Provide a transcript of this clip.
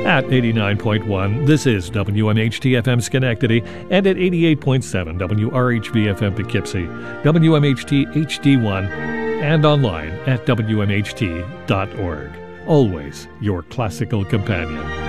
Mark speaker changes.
Speaker 1: At 89.1, this is WMHT-FM Schenectady, and at 88.7 WRHV-FM Poughkeepsie, WMHT HD1, and online at WMHT.org. Always your classical companion.